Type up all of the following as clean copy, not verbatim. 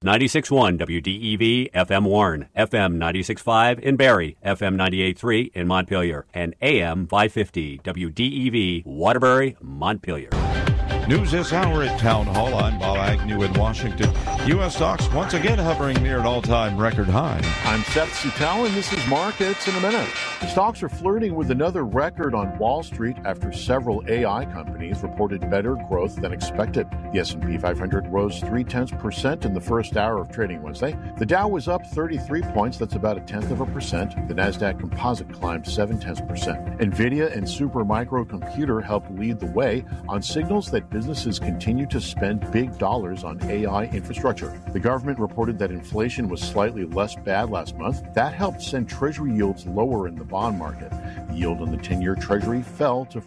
96.1 WDEV FM Warren, FM 96.5 in Barrie, FM 98.3 in Montpelier, and AM 550 WDEV Waterbury, Montpelier. News this hour at Town Hall. I'm Bob Agnew in Washington. U.S. stocks once again hovering near an all-time record high. I'm Seth Sutell, and this is Markets in a Minute. Stocks are flirting with another record on Wall Street after several AI companies reported better growth than expected. The S&P 500 rose 0.3% in the first hour of trading Wednesday. The Dow was up 33 points, that's about 0.1%. The Nasdaq Composite climbed 0.7%. NVIDIA and Supermicro Computer helped lead the way on signals that businesses continue to spend big dollars on AI infrastructure. The government reported that inflation was slightly less bad last month. That helped send Treasury yields lower in the bond market. The yield on the 10-year Treasury fell to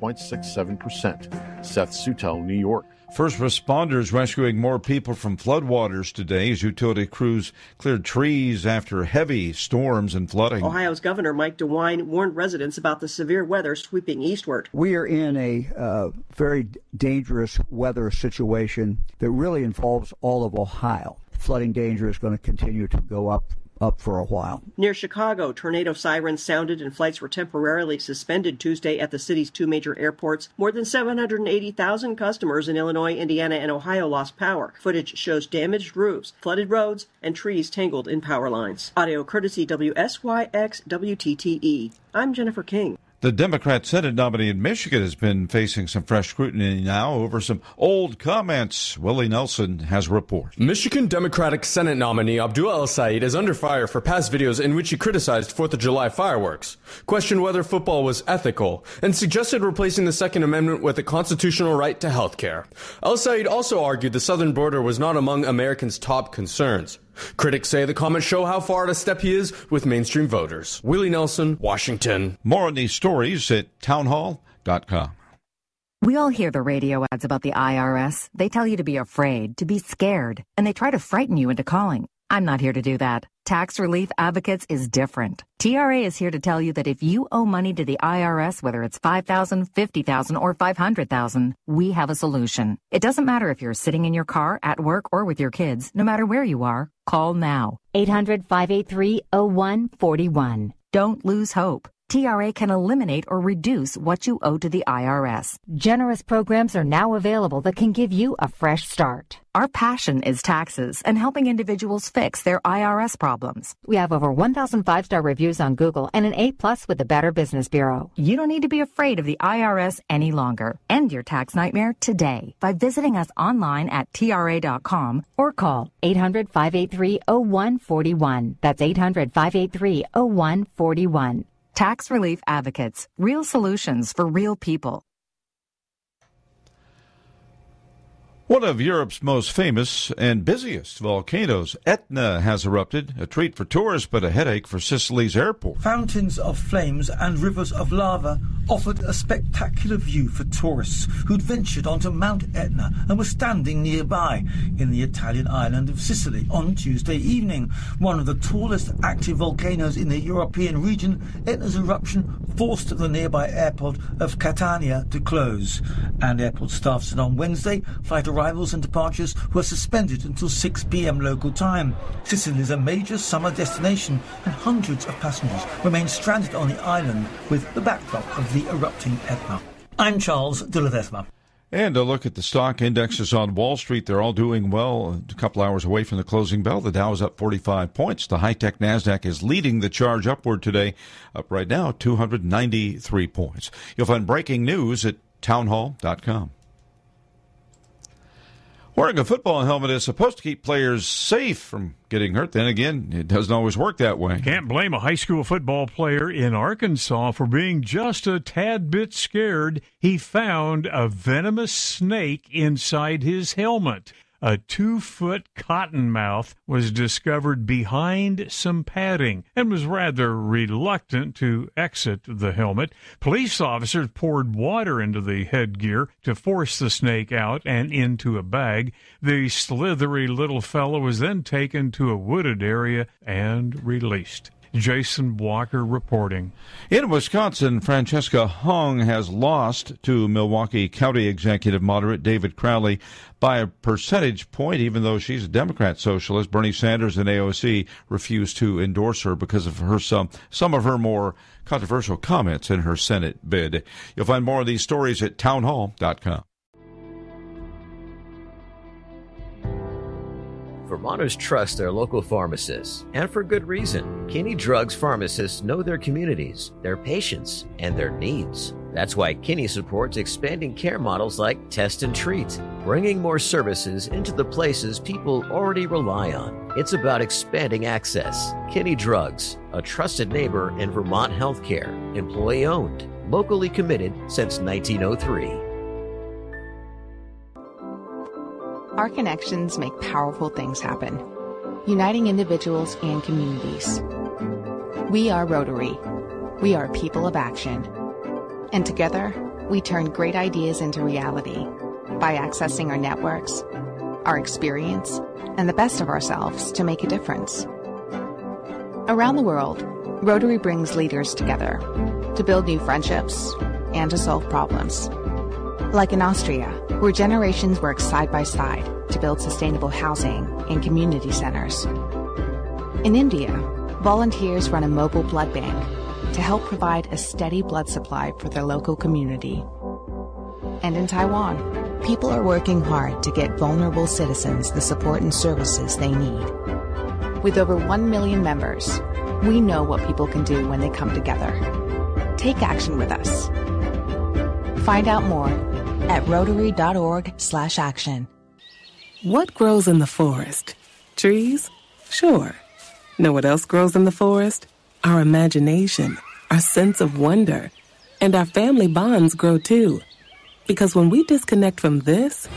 4.67%. Seth Sutell, New York. First responders rescuing more people from floodwaters today as utility crews cleared trees after heavy storms and flooding. Ohio's Governor Mike DeWine warned residents about the severe weather sweeping eastward. We are in a very dangerous weather situation that really involves all of Ohio. Flooding danger is going to continue to go up for a while. Near Chicago, tornado sirens sounded and flights were temporarily suspended Tuesday at the city's two major airports. More than 780,000 customers in Illinois, Indiana, and Ohio lost power. Footage shows damaged roofs, flooded roads, and trees tangled in power lines. Audio courtesy WSYX WTTE. I'm Jennifer King. The Democrat Senate nominee in Michigan has been facing some fresh scrutiny now over some old comments. Willie Nelson has a report. Michigan Democratic Senate nominee Abdul El-Sayed is under fire for past videos in which he criticized 4th of July fireworks, questioned whether football was ethical, and suggested replacing the Second Amendment with a constitutional right to health care. El-Sayed also argued the southern border was not among Americans' top concerns. Critics say the comments show how far out of step he is with mainstream voters. Willie Nelson, Washington. More on these stories at townhall.com. We all hear the radio ads about the IRS. They tell you to be afraid, to be scared, and they try to frighten you into calling. I'm not here to do that. Tax Relief Advocates is different. TRA is here to tell you that if you owe money to the IRS, whether it's $5,000, $50,000, or $500,000, we have a solution. It doesn't matter if you're sitting in your car, at work, or with your kids. No matter where you are, call now. 800-583-0141. Don't lose hope. TRA can eliminate or reduce what you owe to the IRS. Generous programs are now available that can give you a fresh start. Our passion is taxes and helping individuals fix their IRS problems. We have over 1,000 five-star reviews on Google and an A+ with the Better Business Bureau. You don't need to be afraid of the IRS any longer. End your tax nightmare today by visiting us online at TRA.com or call 800-583-0141. That's 800-583-0141. Tax Relief Advocates. Real solutions for real people. One of Europe's most famous and busiest volcanoes, Etna, has erupted. A treat for tourists, but a headache for Sicily's airport. Fountains of flames and rivers of lava offered a spectacular view for tourists who'd ventured onto Mount Etna and were standing nearby in the Italian island of Sicily on Tuesday evening. One of the tallest active volcanoes in the European region, Etna's eruption forced the nearby airport of Catania to close. And airport staff said on Wednesday, flight arrivals and departures were suspended until 6 p.m. local time. Sicily is a major summer destination and hundreds of passengers remain stranded on the island with the backdrop of the erupting Etna. I'm Charles de Ledesma. And a look at the stock indexes on Wall Street. They're all doing well. A couple hours away from the closing bell, the Dow is up 45 points. The high-tech NASDAQ is leading the charge upward today, up right now 293 points. You'll find breaking news at townhall.com. Wearing a football helmet is supposed to keep players safe from getting hurt. Then again, it doesn't always work that way. Can't blame a high school football player in Arkansas for being just a tad bit scared. He found a venomous snake inside his helmet. A 2-foot cottonmouth was discovered behind some padding and was rather reluctant to exit the helmet. Police officers poured water into the headgear to force the snake out and into a bag. The slithery little fellow was then taken to a wooded area and released. Jason Walker reporting. In Wisconsin, Francesca Hung has lost to Milwaukee County Executive Moderate David Crowley by a percentage point, even though she's a Democrat socialist. Bernie Sanders and AOC refused to endorse her because of her some of her more controversial comments in her Senate bid. You'll find more of these stories at townhall.com. Vermonters trust their local pharmacists, and for good reason. Kinney Drugs pharmacists know their communities, their patients, and their needs. That's why Kinney supports expanding care models like Test and Treat, bringing more services into the places people already rely on. It's about expanding access. Kinney Drugs, a trusted neighbor in Vermont healthcare, employee-owned, locally committed since 1903. Our connections make powerful things happen, uniting individuals and communities. We are Rotary. We are people of action. And together, we turn great ideas into reality by accessing our networks, our experience, and the best of ourselves to make a difference. Around the world, Rotary brings leaders together to build new friendships and to solve problems. Like in Austria, where generations work side by side to build sustainable housing and community centers. In India, volunteers run a mobile blood bank to help provide a steady blood supply for their local community. And in Taiwan, people are working hard to get vulnerable citizens the support and services they need. With over 1 million members, we know what people can do when they come together. Take action with us. Find out more at Rotary.org/action. What grows in the forest? Trees? Sure. Know what else grows in the forest? Our imagination, our sense of wonder, and our family bonds grow too. Because when we disconnect from this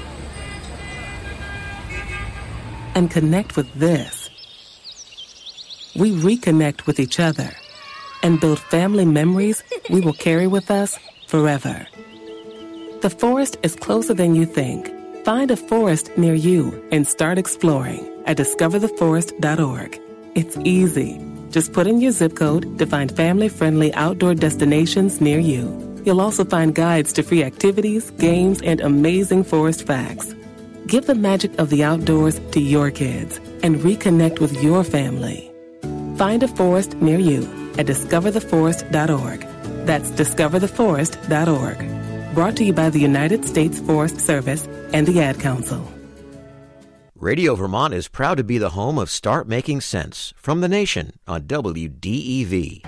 and connect with this, we reconnect with each other and build family memories we will carry with us forever. The forest is closer than you think. Find a forest near you and start exploring at discovertheforest.org. It's easy. Just put in your zip code to find family-friendly outdoor destinations near you. You'll also find guides to free activities, games, and amazing forest facts. Give the magic of the outdoors to your kids and reconnect with your family. Find a forest near you at discovertheforest.org. That's discovertheforest.org. Brought to you by the United States Forest Service and the Ad Council. Radio Vermont is proud to be the home of Start Making Sense from the Nation on WDEV.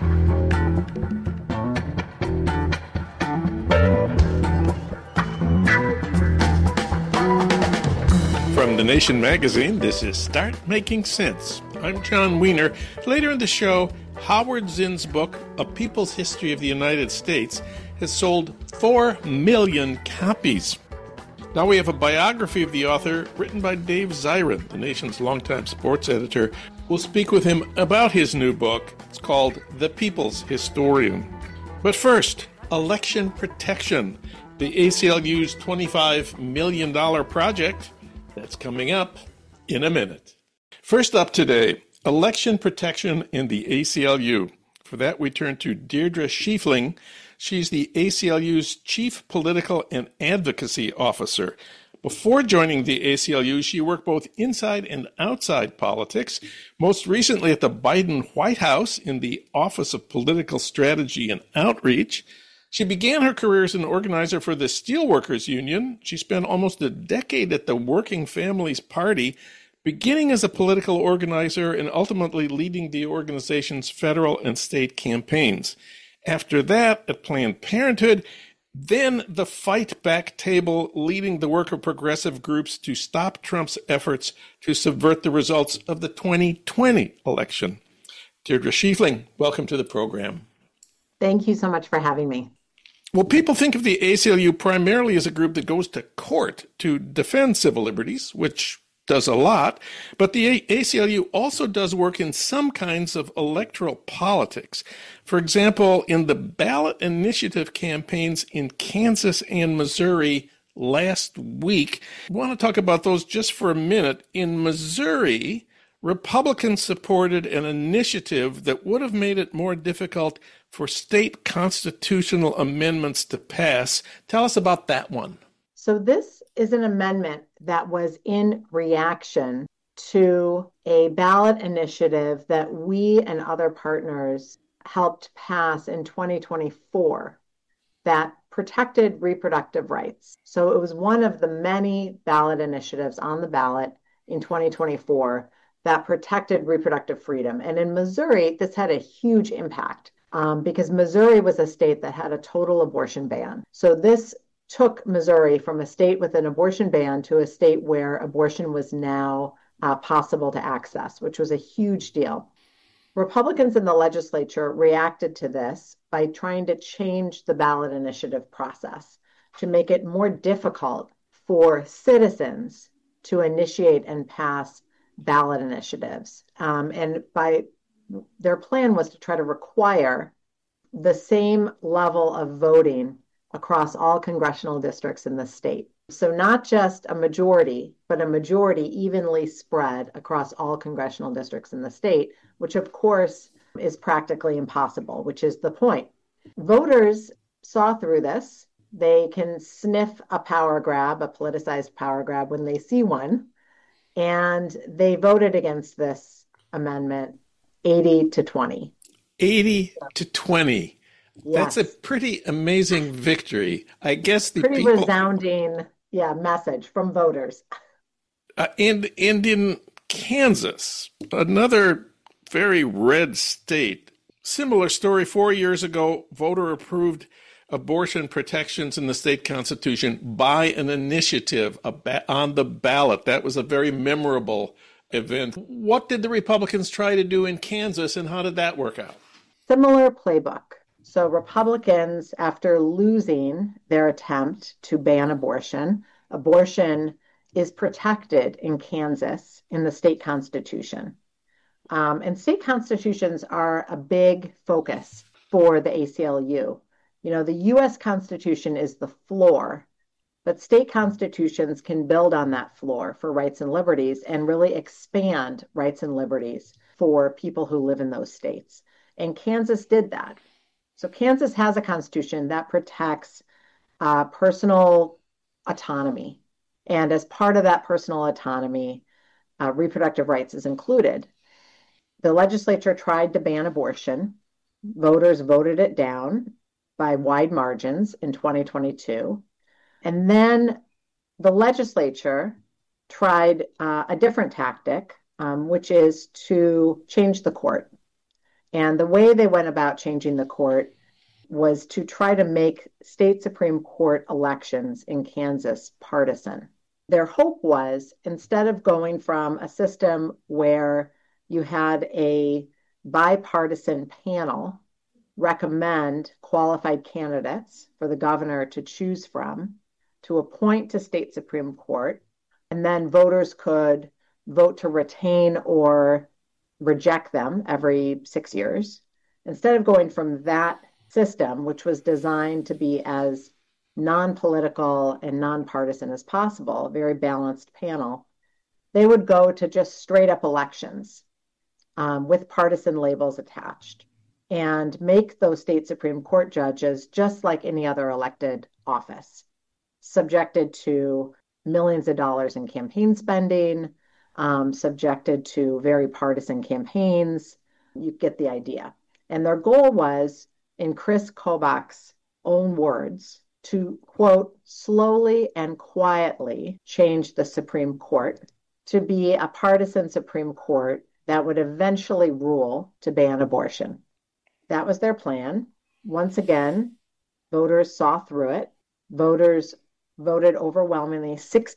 From The Nation magazine, this is Start Making Sense. I'm John Wiener. Later in the show, Howard Zinn's book, A People's History of the United States, has sold 4 million copies. Now we have a biography of the author written by Dave Zirin, the Nation's longtime sports editor. We'll speak with him about his new book. It's called The People's Historian. But first, election protection, the ACLU's $25 million project. That's coming up in a minute. First up today, election protection in the ACLU. For that, we turn to Deirdre Schiefling. She's the ACLU's Chief Political and Advocacy Officer. Before joining the ACLU, she worked both inside and outside politics, most recently at the Biden White House in the Office of Political Strategy and Outreach. She began her career as an organizer for the Steelworkers Union. She spent almost a decade at the Working Families Party, beginning as a political organizer and ultimately leading the organization's federal and state campaigns. After that, at Planned Parenthood, then the Fight Back table, leading the work of progressive groups to stop Trump's efforts to subvert the results of the 2020 election. Deirdre Schiefling, welcome to the program. Thank you so much for having me. Well, people think of the ACLU primarily as a group that goes to court to defend civil liberties, which does a lot, but the ACLU also does work in some kinds of electoral politics. For example, in the ballot initiative campaigns in Kansas and Missouri last week. I want to talk about those just for a minute. In Missouri, Republicans supported an initiative that would have made it more difficult for state constitutional amendments to pass. Tell us about that one. So this is an amendment that was in reaction to a ballot initiative that we and other partners helped pass in 2024 that protected reproductive rights. So it was one of the many ballot initiatives on the ballot in 2024 that protected reproductive freedom. And in Missouri, this had a huge impact because Missouri was a state that had a total abortion ban. So this took Missouri from a state with an abortion ban to a state where abortion was now possible to access, which was a huge deal. Republicans in the legislature reacted to this by trying to change the ballot initiative process to make it more difficult for citizens to initiate and pass ballot initiatives. And by their plan was to try to require the same level of voting across all congressional districts in the state. So not just a majority, but a majority evenly spread across all congressional districts in the state, which of course is practically impossible, which is the point. Voters saw through this. They can sniff a power grab, a politicized power grab when they see one. And they voted against this amendment 80-20. 80-20. Yes. That's a pretty amazing victory. I guess the pretty people... resounding message from voters. And in Kansas, another very red state, similar story. 4 years ago, voter approved abortion protections in the state constitution by an initiative on the ballot. That was a very memorable event. What did the Republicans try to do in Kansas, and how did that work out? Similar playbook. So Republicans, after losing their attempt to ban abortion, abortion is protected in Kansas in the state constitution. And state constitutions are a big focus for the ACLU. You know, the U.S. Constitution is the floor, but state constitutions can build on that floor for rights and liberties and really expand rights and liberties for people who live in those states. And Kansas did that. So Kansas has a constitution that protects personal autonomy. And as part of that personal autonomy, reproductive rights is included. The legislature tried to ban abortion. Voters voted it down by wide margins in 2022. And then the legislature tried a different tactic, which is to change the court. And the way they went about changing the court was to try to make state Supreme Court elections in Kansas partisan. Their hope was, instead of going from a system where you had a bipartisan panel recommend qualified candidates for the governor to choose from, to appoint to state Supreme Court, and then voters could vote to retain or reject them every 6 years. Instead of going from that system, which was designed to be as non-political and non-partisan as possible, a very balanced panel, they would go to just straight up elections with partisan labels attached and make those state Supreme Court judges just like any other elected office, subjected to millions of dollars in campaign spending, subjected to very partisan campaigns. You get the idea. And their goal was, in Chris Kobach's own words, to, quote, slowly and quietly change the Supreme Court to be a partisan Supreme Court that would eventually rule to ban abortion. That was their plan. Once again, voters saw through it. Voters voted overwhelmingly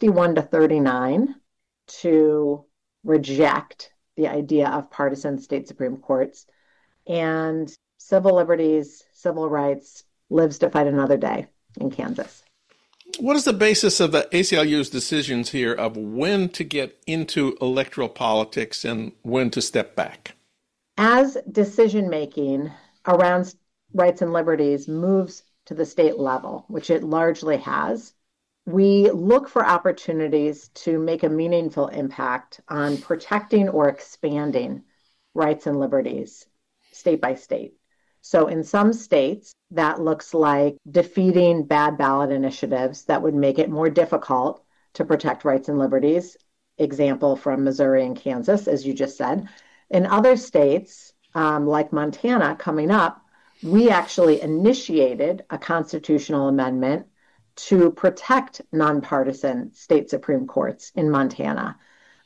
61-39 to reject the idea of partisan state Supreme Courts. And civil liberties, civil rights lives to fight another day in Kansas. What is the basis of the ACLU's decisions here of when to get into electoral politics and when to step back? As decision-making around rights and liberties moves to the state level, which it largely has, we look for opportunities to make a meaningful impact on protecting or expanding rights and liberties state by state. So in some states, that looks like defeating bad ballot initiatives that would make it more difficult to protect rights and liberties. Example from Missouri and Kansas, as you just said. In other states, like Montana coming up, we actually initiated a constitutional amendment to protect nonpartisan state Supreme Courts in Montana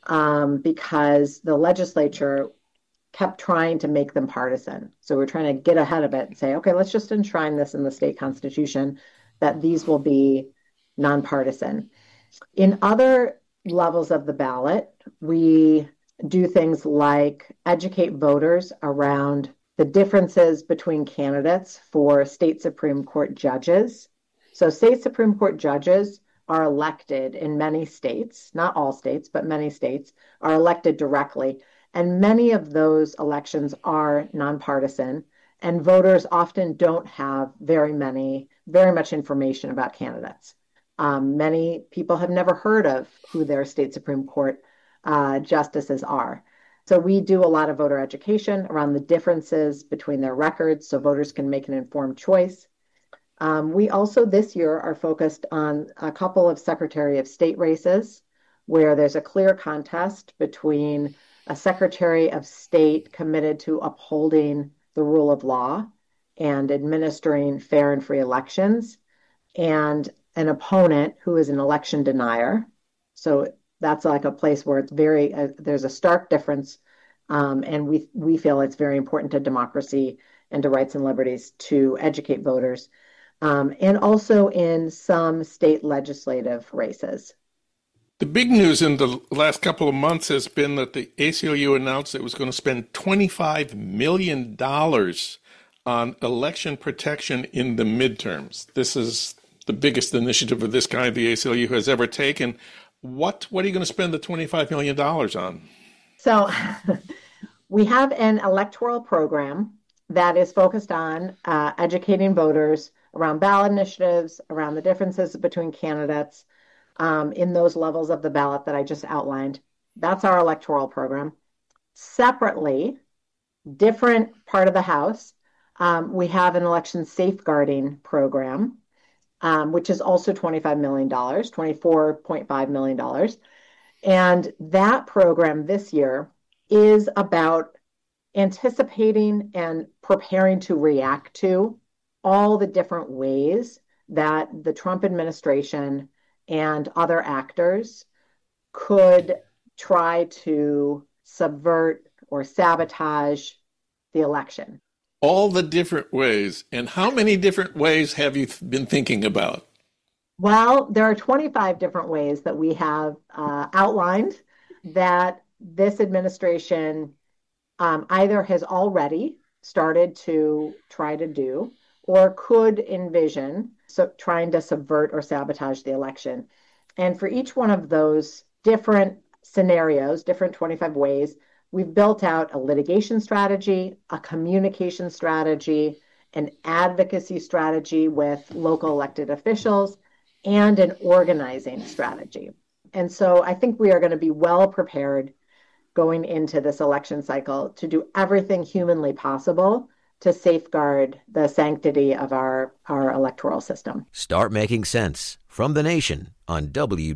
because the legislature kept trying to make them partisan. So we're trying to get ahead of it and say, okay, let's just enshrine this in the state constitution that these will be nonpartisan. In other levels of the ballot, we do things like educate voters around the differences between candidates for state Supreme Court judges. So state Supreme Court judges are elected in many states, not all states, but many states are elected directly. And many of those elections are nonpartisan, and voters often don't have very much information about candidates. Many people have never heard of who their state Supreme Court justices are. So we do a lot of voter education around the differences between their records so voters can make an informed choice. We also this year are focused on a couple of Secretary of State races where there's a clear contest between a Secretary of State committed to upholding the rule of law and administering fair and free elections, and an opponent who is an election denier. So that's like a place where it's there's a stark difference, and we feel it's very important to democracy and to rights and liberties to educate voters, and also in some state legislative races. The big news in the last couple of months has been that the ACLU announced it was going to spend $25 million on election protection in the midterms. This is the biggest initiative of this kind the ACLU has ever taken. What are you going to spend the $25 million on? So we have an electoral program that is focused on educating voters around ballot initiatives, around the differences between candidates in those levels of the ballot that I just outlined. That's our electoral program. Separately, different part of the House, we have an election safeguarding program, which is also $25 million, $24.5 million. And that program this year is about anticipating and preparing to react to all the different ways that the Trump administration and other actors could try to subvert or sabotage the election. All the different ways. And how many different ways have you been thinking about? Well, there are 25 different ways that we have outlined that this administration either has already started to try to do or could envision trying to subvert or sabotage the election. And for each one of those different scenarios, different 25 ways, we've built out a litigation strategy, a communication strategy, an advocacy strategy with local elected officials, and an organizing strategy. And so I think we are going to be well prepared going into this election cycle to do everything humanly possible to safeguard the sanctity of our electoral system. Start Making Sense from The Nation on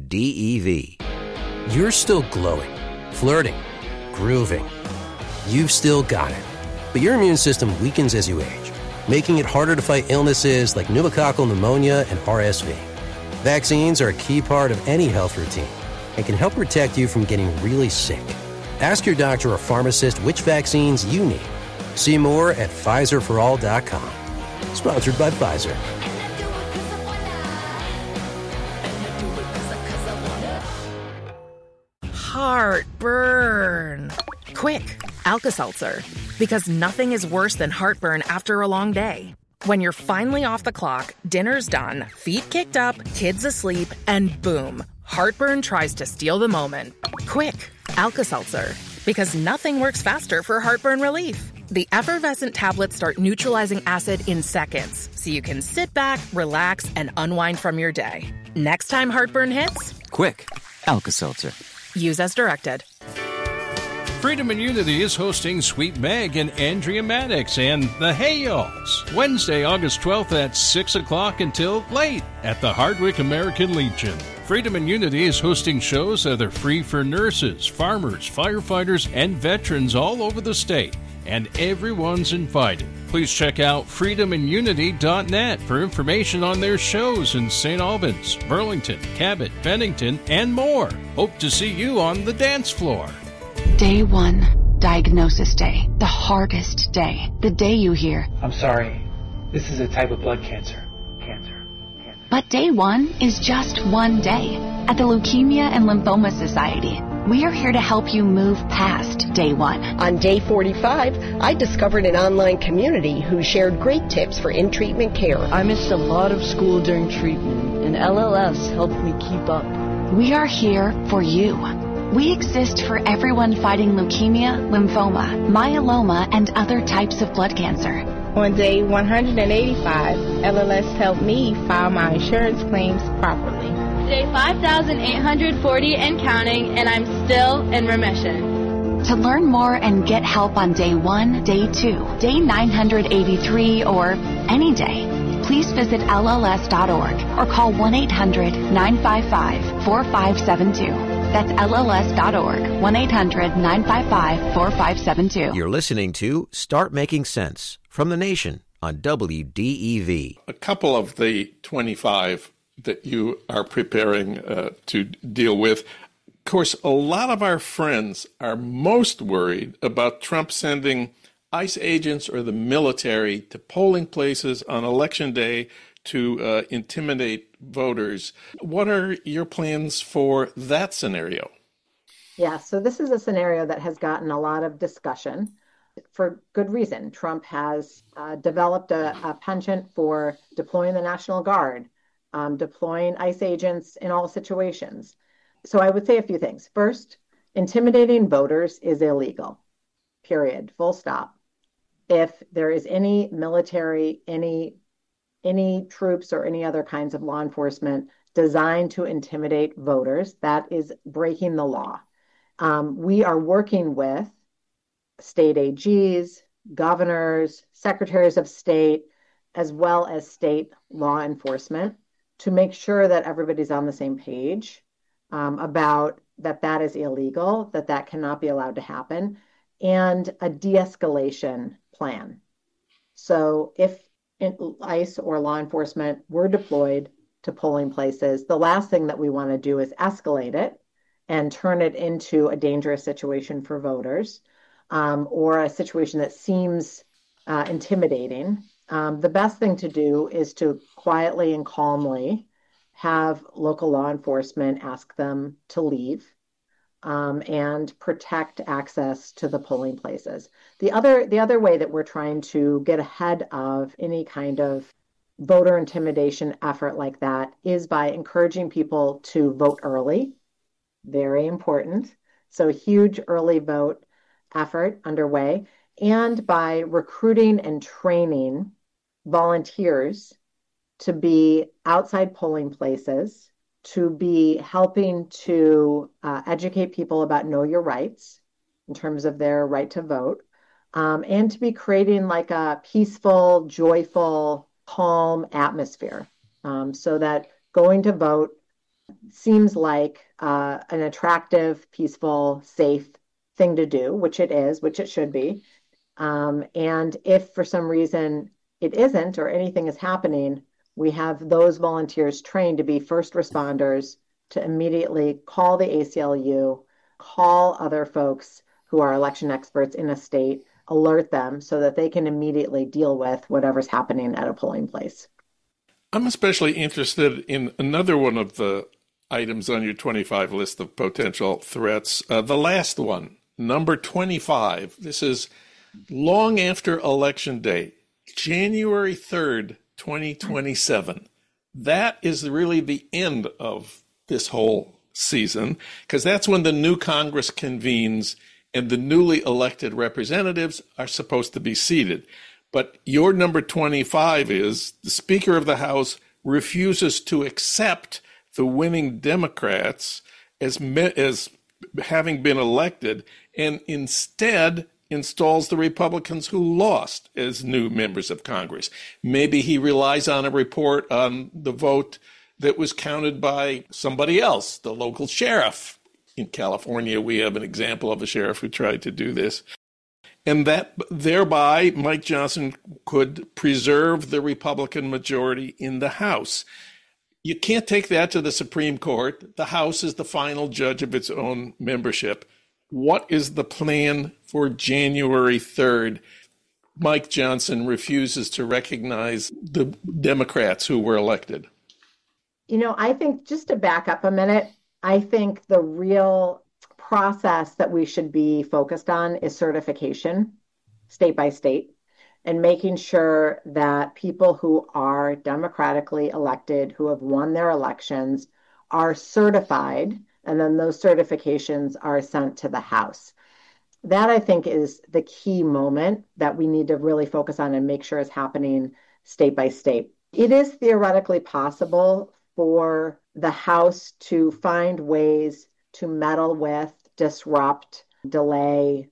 WDEV. You're still glowing, flirting, grooving. You've still got it. But your immune system weakens as you age, making it harder to fight illnesses like pneumococcal pneumonia and RSV. Vaccines are a key part of any health routine and can help protect you from getting really sick. Ask your doctor or pharmacist which vaccines you need. See more at PfizerForAll.com. Sponsored by Pfizer. Heartburn. Quick, Alka-Seltzer. Because nothing is worse than heartburn after a long day. When you're finally off the clock, dinner's done, feet kicked up, kids asleep, and boom, heartburn tries to steal the moment. Quick, Alka-Seltzer. Because nothing works faster for heartburn relief. The effervescent tablets start neutralizing acid in seconds, so you can sit back, relax, and unwind from your day. Next time heartburn hits, quick, Alka-Seltzer. use as directed. Freedom and Unity is hosting Sweet Meg and Andrea Maddox and the Hayals Wednesday, August 12th at 6 o'clock until late at the Hardwick American Legion. Freedom and Unity is hosting shows that are free for nurses, farmers, firefighters, and veterans all over the state, and everyone's invited. Please check out freedomandunity.net for information on their shows in St. Albans, Burlington, Cabot, Bennington, and more. Hope to see you on the dance floor. Day 1, diagnosis day, the hardest day, the day you hear, I'm sorry, this is a type of blood cancer. But day 1 is just one day. At the Leukemia and Lymphoma Society, we are here to help you move past day 1. On day 45, I discovered an online community who shared great tips for in-treatment care. I missed a lot of school during treatment, and LLS helped me keep up. We are here for you. We exist for everyone fighting leukemia, lymphoma, myeloma, and other types of blood cancer. On day 185, LLS helped me file my insurance claims properly. Day 5,840 and counting, and I'm still in remission. To learn more and get help on day 1, day 2, day 983, or any day, please visit LLS.org or call 1-800-955-4572. That's LLS.org, 1-800-955-4572. You're listening to Start Making Sense from The Nation on WDEV. A couple of the 25 that you are preparing to deal with. Of course, a lot of our friends are most worried about Trump sending ICE agents or the military to polling places on Election Day to intimidate voters. What are your plans for that scenario? Yeah, so this is a scenario that has gotten a lot of discussion for good reason. Trump has developed a penchant for deploying the National Guard, deploying ICE agents in all situations. So I would say a few things. First, intimidating voters is illegal, period, full stop. If there is any military, any troops or any other kinds of law enforcement designed to intimidate voters, that is breaking the law. We are working with state AGs, governors, secretaries of state, as well as state law enforcement to make sure that everybody's on the same page about that is illegal, that cannot be allowed to happen, and a de-escalation plan. So if ICE or law enforcement were deployed to polling places, the last thing that we want to do is escalate it and turn it into a dangerous situation for voters or a situation that seems intimidating. The best thing to do is to quietly and calmly have local law enforcement ask them to leave and protect access to the polling places. The other way that we're trying to get ahead of any kind of voter intimidation effort like that is by encouraging people to vote early. Very important. So huge early vote effort underway, and by recruiting and training volunteers to be outside polling places, to be helping to educate people about know your rights in terms of their right to vote, and to be creating like a peaceful, joyful, calm atmosphere so that going to vote seems like an attractive, peaceful, safe thing to do, which it is, which it should be. And if for some reason it isn't or anything is happening, we have those volunteers trained to be first responders to immediately call the ACLU, call other folks who are election experts in a state, alert them so that they can immediately deal with whatever's happening at a polling place. I'm especially interested in another one of the items on your 25 list of potential threats. The last one, number 25. This is long after Election Day, January 3rd, 2027. That is really the end of this whole season, because that's when the new Congress convenes and the newly elected representatives are supposed to be seated. But your number 25 is the Speaker of the House refuses to accept the winning Democrats as having been elected, and instead installs the Republicans who lost as new members of Congress. Maybe he relies on a report on the vote that was counted by somebody else, the local sheriff. In California, we have an example of a sheriff who tried to do this. And that thereby Mike Johnson could preserve the Republican majority in the House. You can't take that to the Supreme Court. The House is the final judge of its own membership. What is the plan for January 3rd? Mike Johnson refuses to recognize the Democrats who were elected. I think, just to back up a minute, I think the real process that we should be focused on is certification, state by state, and making sure that people who are democratically elected, who have won their elections, are certified, and then those certifications are sent to the House. That, I think, is the key moment that we need to really focus on and make sure is happening state by state. It is theoretically possible for the House to find ways to meddle with, disrupt, delay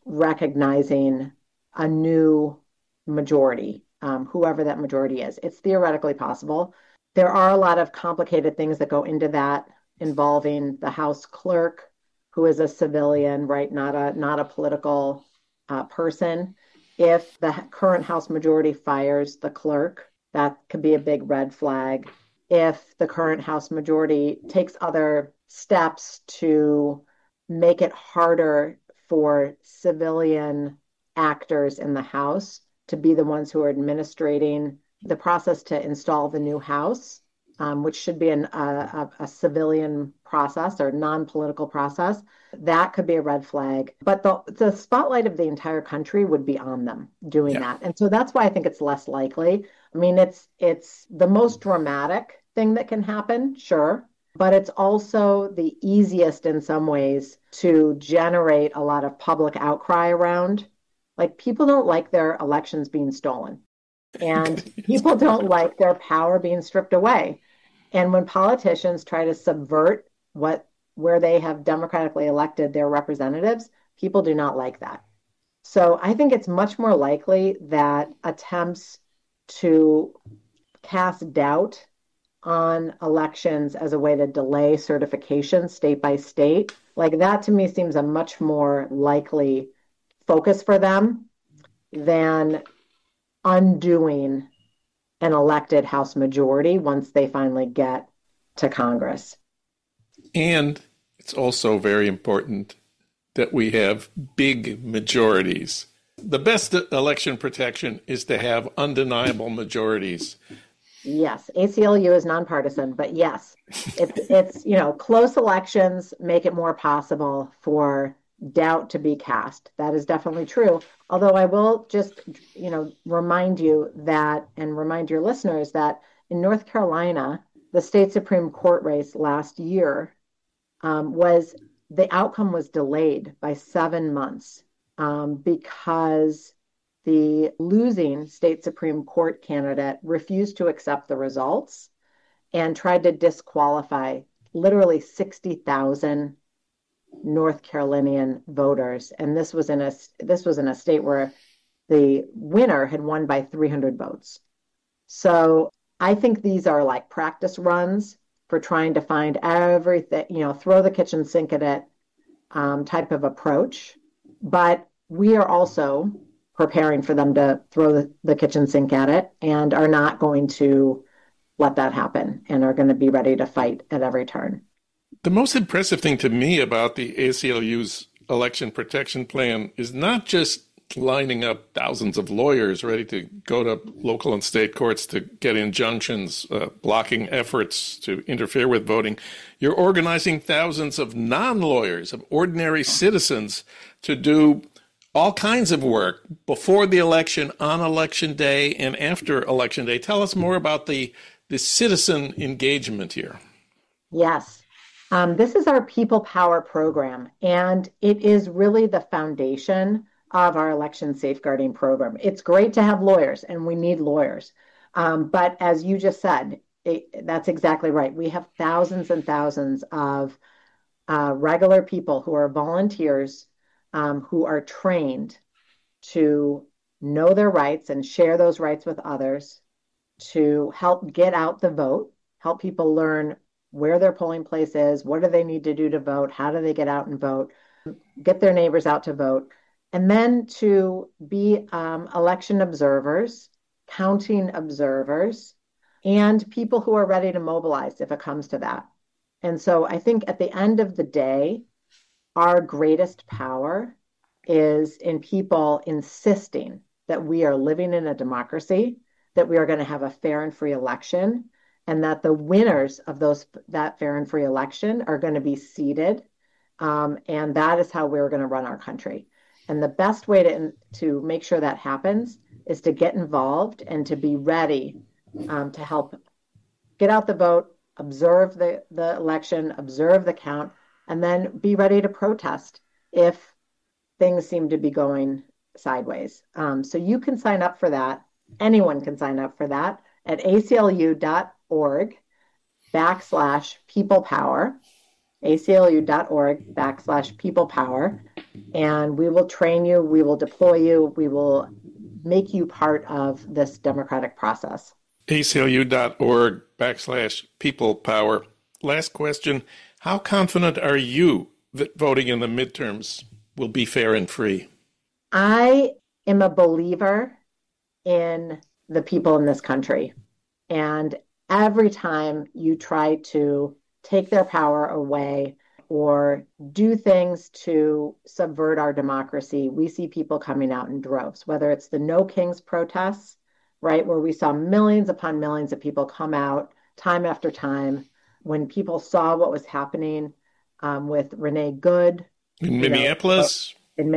recognizing a new majority, whoever that majority is. It's theoretically possible. There are a lot of complicated things that go into that, involving the House clerk, who is a civilian, right? Not a political person. If the current House majority fires the clerk, that could be a big red flag. If the current House majority takes other steps to make it harder for civilian actors in the House to be the ones who are administrating the process to install the new House, which should be a civilian process or non-political process, that could be a red flag. But the spotlight of the entire country would be on them doing that. And so that's why I think it's less likely. I mean, it's the most dramatic thing that can happen, sure, but it's also the easiest in some ways to generate a lot of public outcry around. Like, people don't like their elections being stolen, and people don't like their power being stripped away. And when politicians try to subvert where they have democratically elected their representatives, people do not like that. So I think it's much more likely that attempts to cast doubt on elections as a way to delay certification state by state, like that to me seems a much more likely focus for them than undoing an elected House majority once they finally get to Congress. And it's also very important that we have big majorities. The best election protection is to have undeniable majorities. Yes, ACLU is nonpartisan, but yes, it's close elections make it more possible for doubt to be cast. That is definitely true. Although I will just, remind you that, and remind your listeners that in North Carolina, the state Supreme Court race last year the outcome was delayed by 7 months because the losing state Supreme Court candidate refused to accept the results and tried to disqualify literally 60,000 North Carolinian voters. And this was in a state where the winner had won by 300 votes. So I think these are like practice runs for trying to find everything, throw the kitchen sink at it type of approach. But we are also preparing for them to throw the kitchen sink at it and are not going to let that happen and are going to be ready to fight at every turn. The most impressive thing to me about the ACLU's election protection plan is not just lining up thousands of lawyers ready to go to local and state courts to get injunctions, blocking efforts to interfere with voting. You're organizing thousands of non-lawyers, of ordinary citizens, to do all kinds of work before the election, on election day, and after election day. Tell us more about the citizen engagement here. Yes. This is our People Power program, and it is really the foundation of our election safeguarding program. It's great to have lawyers, and we need lawyers. But as you just said, that's exactly right. We have thousands and thousands of regular people who are volunteers who are trained to know their rights and share those rights with others, to help get out the vote, help people learn where their polling place is, what do they need to do to vote, how do they get out and vote, get their neighbors out to vote, and then to be election observers, counting observers, and people who are ready to mobilize if it comes to that. And so I think at the end of the day, our greatest power is in people insisting that we are living in a democracy, that we are going to have a fair and free election, and that the winners of that fair and free election are going to be seated. And that is how we're going to run our country. And the best way to make sure that happens is to get involved and to be ready to help get out the vote, observe the election, observe the count, and then be ready to protest if things seem to be going sideways. So you can sign up for that. Anyone can sign up for that at aclu.org/peoplepower, aclu.org/peoplepower. And we will train you, we will deploy you, we will make you part of this democratic process. aclu.org/peoplepower. Last question. How confident are you that voting in the midterms will be fair and free? I am a believer in the people in this country. And every time you try to take their power away or do things to subvert our democracy, we see people coming out in droves, whether it's the No Kings protests, right, where we saw millions upon millions of people come out time after time when people saw what was happening with Renee Good. In Minneapolis. And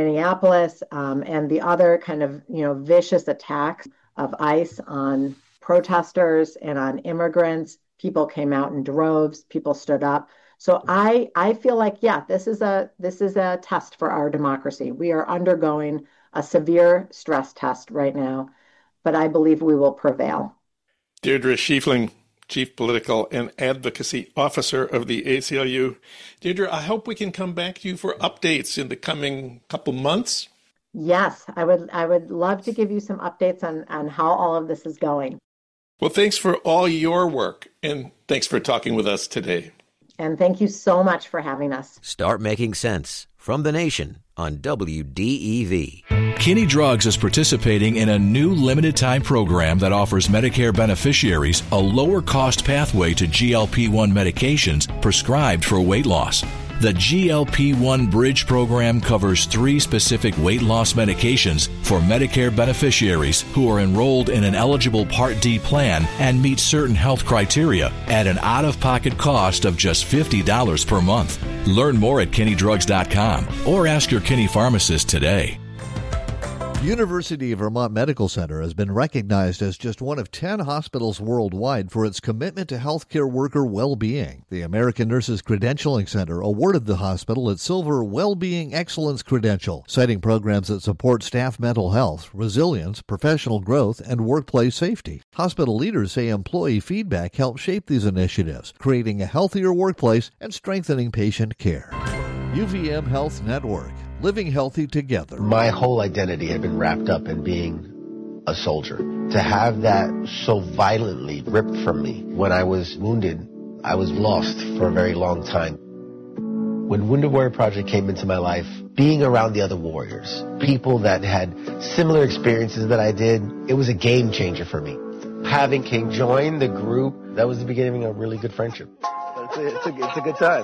the other kind of, vicious attacks of ICE on protesters and on immigrants. People came out in droves. People stood up. So I feel like, this is a test for our democracy. We are undergoing a severe stress test right now, but I believe we will prevail. Deirdre Schiefling, Chief Political and Advocacy Officer of the ACLU. Deirdre, I hope we can come back to you for updates in the coming couple months. Yes, I would love to give you some updates on how all of this is going. Well, thanks for all your work, and thanks for talking with us today. And thank you so much for having us. Start Making Sense from The Nation on WDEV. Kinney Drugs is participating in a new limited-time program that offers Medicare beneficiaries a lower-cost pathway to GLP-1 medications prescribed for weight loss. The GLP-1 Bridge program covers 3 specific weight loss medications for Medicare beneficiaries who are enrolled in an eligible Part D plan and meet certain health criteria at an out-of-pocket cost of just $50 per month. Learn more at KinneyDrugs.com or ask your Kinney pharmacist today. University of Vermont Medical Center has been recognized as just one of 10 hospitals worldwide for its commitment to healthcare worker well-being. The American Nurses Credentialing Center awarded the hospital its Silver Well-Being Excellence Credential, citing programs that support staff mental health, resilience, professional growth, and workplace safety. Hospital leaders say employee feedback helps shape these initiatives, creating a healthier workplace and strengthening patient care. UVM Health Network. Living healthy together. My whole identity had been wrapped up in being a soldier. To have that so violently ripped from me when I was wounded, I was lost for a very long time. When Wounded Warrior Project came into my life, being around the other warriors, people that had similar experiences that I did, it was a game changer for me. Having King join the group, that was the beginning of a really good friendship. It's a good time.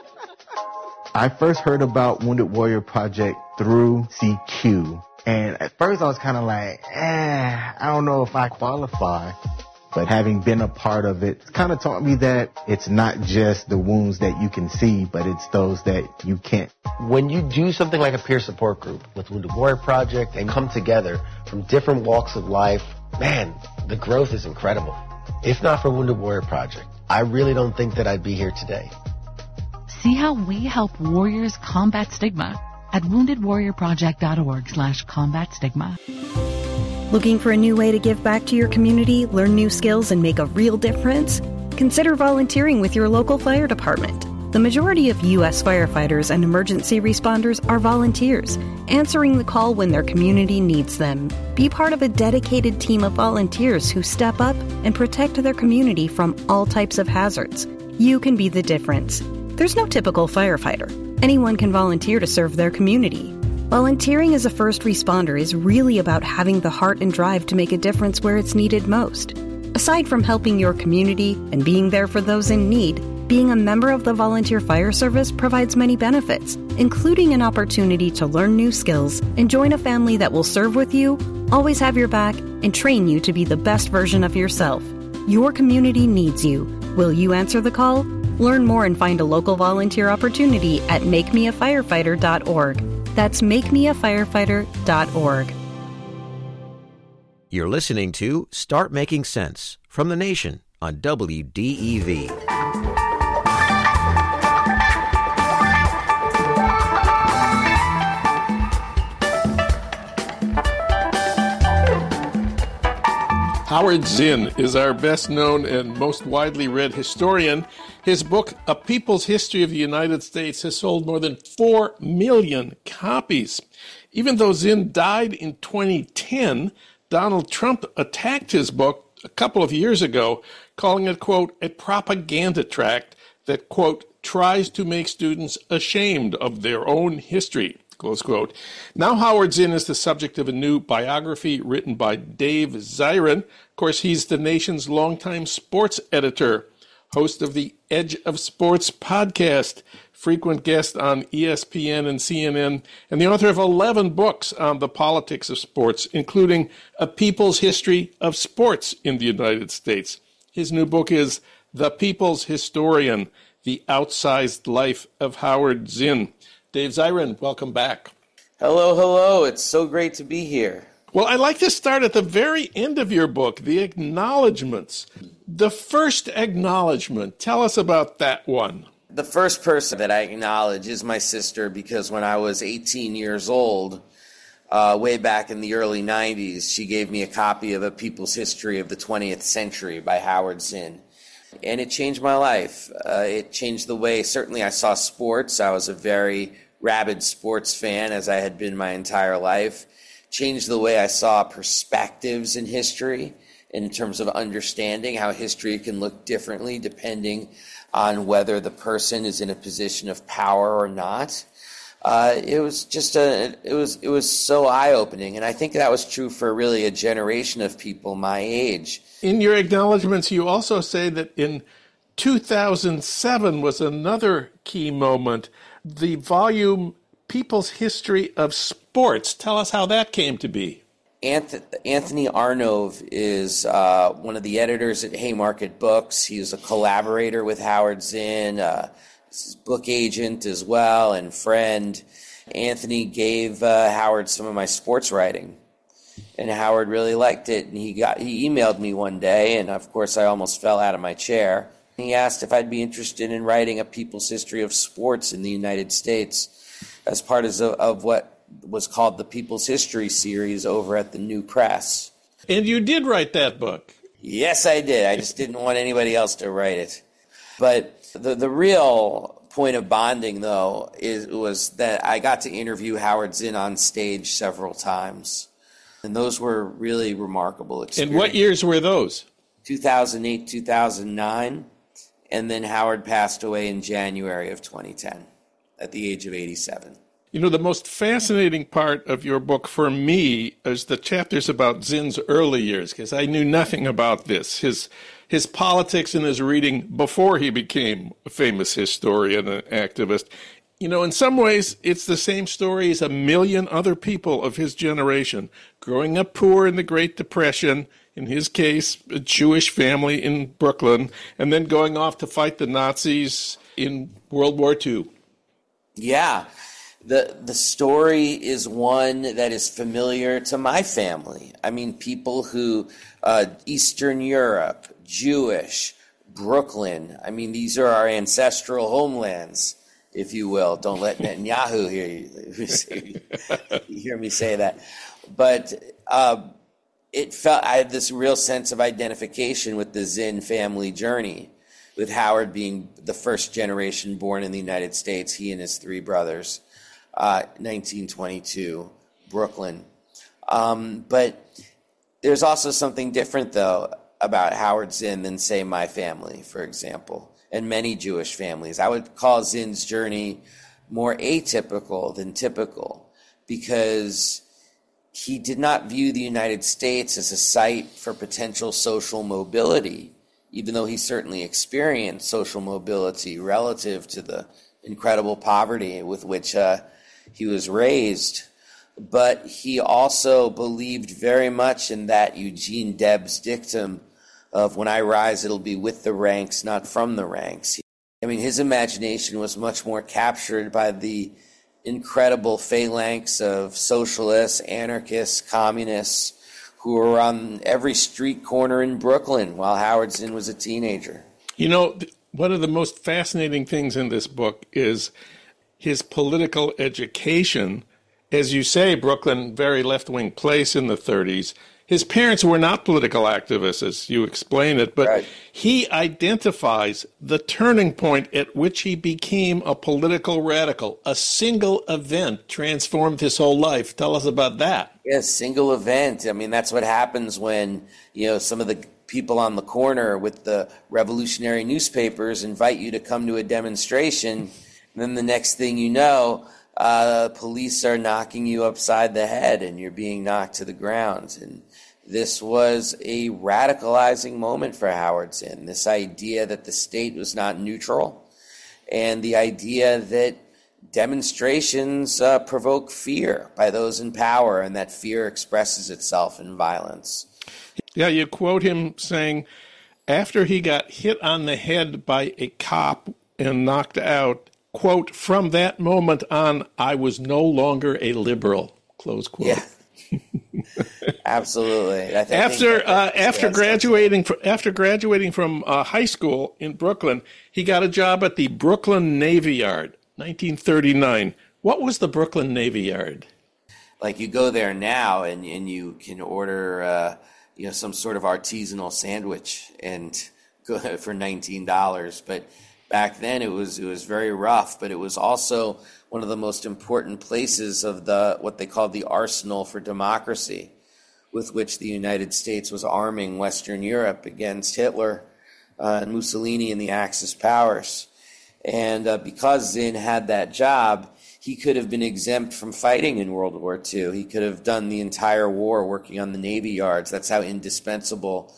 I first heard about Wounded Warrior Project through CQ. And at first I was kind of like, I don't know if I qualify. But having been a part of it, it's kind of taught me that it's not just the wounds that you can see, but it's those that you can't. When you do something like a peer support group with Wounded Warrior Project and come together from different walks of life, man, the growth is incredible. If not for Wounded Warrior Project, I really don't think that I'd be here today. See how we help warriors combat stigma at woundedwarriorproject.org/combat stigma. Looking for a new way to give back to your community, learn new skills, and make a real difference? Consider volunteering with your local fire department. The majority of U.S. firefighters and emergency responders are volunteers, answering the call when their community needs them. Be part of a dedicated team of volunteers who step up and protect their community from all types of hazards. You can be the difference. There's no typical firefighter. Anyone can volunteer to serve their community. Volunteering as a first responder is really about having the heart and drive to make a difference where it's needed most. Aside from helping your community and being there for those in need, being a member of the Volunteer Fire Service provides many benefits, including an opportunity to learn new skills and join a family that will serve with you, always have your back, and train you to be the best version of yourself. Your community needs you. Will you answer the call? Learn more and find a local volunteer opportunity at makemeafirefighter.org. That's makemeafirefighter.org. You're listening to Start Making Sense from The Nation on WDEV. Howard Zinn is our best known and most widely read historian. His book, A People's History of the United States, has sold more than 4 million copies. Even though Zinn died in 2010, Donald Trump attacked his book a couple of years ago, calling it, quote, a propaganda tract that, quote, tries to make students ashamed of their own history, close quote. Now Howard Zinn is the subject of a new biography written by Dave Zirin. Of course, he's the nation's longtime sports editor, host of the Edge of Sports podcast, frequent guest on ESPN and CNN, and the author of 11 books on the politics of sports, including A People's History of Sports in the United States. His new book is The People's Historian, The Outsized Life of Howard Zinn. Dave Zirin, welcome back. Hello. It's so great to be here. Well, I'd like to start at the very end of your book, the acknowledgments. The first acknowledgment, tell us about that one. The first person that I acknowledge is my sister, because when I was 18 years old, way back in the early 90s, she gave me a copy of A People's History of the 20th Century by Howard Zinn. And it changed my life. It changed the way, certainly, I saw sports. I was a very rabid sports fan, as I had been my entire life. Changed the way I saw perspectives in history, in terms of understanding how history can look differently depending on whether the person is in a position of power or not. It was just it was so eye-opening, and I think that was true for really a generation of people my age. In your acknowledgments, you also say that in 2007 was another key moment. The volume People's History of Sports. Tell us how that came to be. Anthony Arnove is one of the editors at Haymarket Books. He was a collaborator with Howard Zinn, his book agent as well, and friend. Anthony gave Howard some of my sports writing, and Howard really liked it. And he emailed me one day, and of course I almost fell out of my chair. He asked if I'd be interested in writing a People's History of Sports in the United States as part of what was called the People's History series over at the New Press. And you did write that book. Yes, I did. I just didn't want anybody else to write it. But the real point of bonding, though, was that I got to interview Howard Zinn on stage several times. And those were really remarkable experiences. And what years were those? 2008, 2009. And then Howard passed away in January of 2010 at the age of 87. You know, the most fascinating part of your book for me is the chapters about Zinn's early years, because I knew nothing about this. His politics and his reading before he became a famous historian and activist. You know, in some ways, it's the same story as a million other people of his generation. Growing up poor in the Great Depression, in his case, a Jewish family in Brooklyn, and then going off to fight the Nazis in World War II. Yeah. The story is one that is familiar to my family. I mean, people who, Eastern Europe, Jewish, Brooklyn, I mean, these are our ancestral homelands, if you will. Don't let Netanyahu hear me say that. But I had this real sense of identification with the Zinn family journey, with Howard being the first generation born in the United States, he and his three brothers, 1922, Brooklyn. But there's also something different, though, about Howard Zinn than, say, my family, for example, and many Jewish families. I would call Zinn's journey more atypical than typical, because he did not view the United States as a site for potential social mobility, even though he certainly experienced social mobility relative to the incredible poverty with which he was raised. But he also believed very much in that Eugene Debs dictum of, when I rise, it'll be with the ranks, not from the ranks. I mean, his imagination was much more captured by the incredible phalanx of socialists, anarchists, communists who were on every street corner in Brooklyn while Howard Zinn was a teenager. You know, one of the most fascinating things in this book is his political education. As you say, Brooklyn, very left-wing place in the 30s. His parents were not political activists, as you explain it, but right. He identifies the turning point at which he became a political radical. A single event transformed his whole life. Tell us about that. Yes, single event. I mean, that's what happens when, some of the people on the corner with the revolutionary newspapers invite you to come to a demonstration, and then the next thing you know, police are knocking you upside the head and you're being knocked to the ground. And this was a radicalizing moment for Howard Zinn, this idea that the state was not neutral, and the idea that demonstrations provoke fear by those in power, and that fear expresses itself in violence. Yeah, you quote him saying, after he got hit on the head by a cop and knocked out, quote, from that moment on, I was no longer a liberal, close quote. Yeah. Absolutely. After graduating from high school in Brooklyn, he got a job at the Brooklyn Navy Yard, 1939. What was the Brooklyn Navy Yard? Like, you go there now and you can order some sort of artisanal sandwich and go for $19, but back then it was very rough, but it was also one of the most important places of what they called the arsenal for democracy, with which the United States was arming Western Europe against Hitler and Mussolini and the Axis powers. And because Zinn had that job, he could have been exempt from fighting in World War II. He could have done the entire war working on the Navy yards. That's how indispensable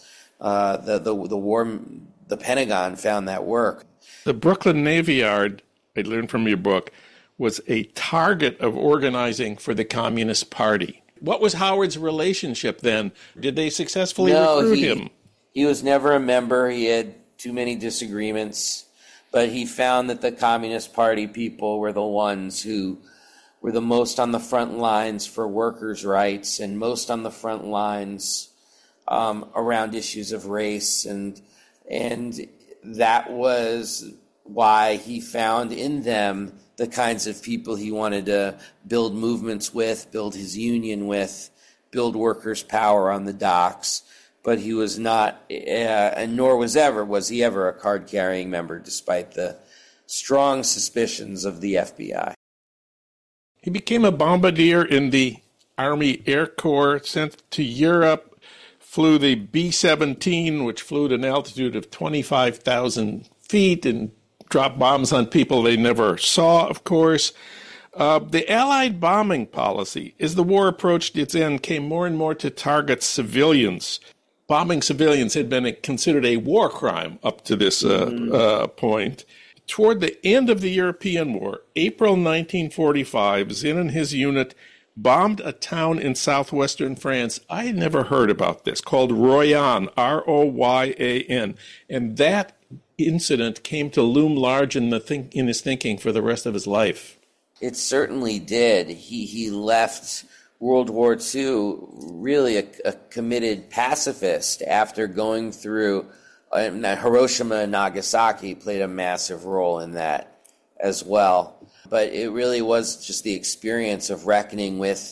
the Pentagon found that work. The Brooklyn Navy Yard, I learned from your book, was a target of organizing for the Communist Party. What was Howard's relationship then? Did they successfully recruit him? He was never a member. He had too many disagreements. But he found that the Communist Party people were the ones who were the most on the front lines for workers' rights and most on the front lines around issues of race. And that was why he found in them the kinds of people he wanted to build movements with, build his union with, build workers' power on the docks. But he was not, and nor was he ever a card-carrying member, despite the strong suspicions of the FBI. He became a bombardier in the Army Air Corps, sent to Europe, flew the B-17, which flew at an altitude of 25,000 feet and dropped bombs on people they never saw, of course. The Allied bombing policy, as the war approached its end, came more and more to target civilians. Bombing civilians had been considered a war crime up to this point. Toward the end of the European War, April 1945, Zinn and his unit bombed a town in southwestern France. I had never heard about this, called Royan, R-O-Y-A-N. And that incident came to loom large in his thinking for the rest of his life. It certainly did. He left World War II really a committed pacifist after going through Hiroshima and Nagasaki played a massive role in that as well. But it really was just the experience of reckoning with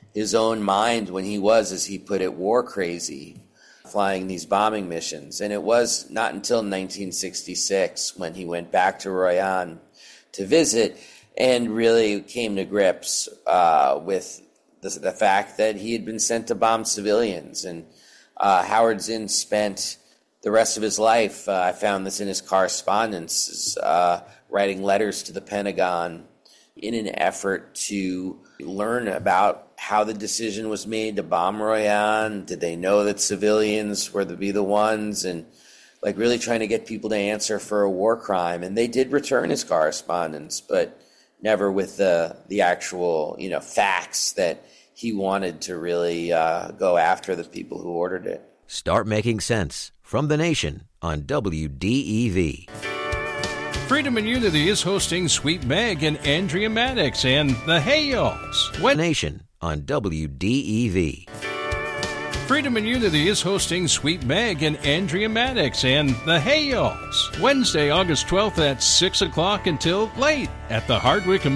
his own mind when he was, as he put it, war crazy, flying these bombing missions. And it was not until 1966 when he went back to Royan to visit and really came to grips with the fact that he had been sent to bomb civilians. And Howard Zinn spent the rest of his life, I found this in his correspondence, writing letters to the Pentagon in an effort to learn about how the decision was made to bomb Royan. Did they know that civilians were to be the ones? And like really trying to get people to answer for a war crime. And they did return his correspondence, but never with the actual, facts that he wanted to really go after the people who ordered it. Start Making Sense from The Nation on WDEV. Freedom and Unity is hosting Sweet Meg and Andrea Maddox and the Hayals. Nation on WDEV. Freedom and Unity is hosting Sweet Meg and Andrea Maddox and the Hayals. Wednesday, August 12th at 6 o'clock until late at the Hardwick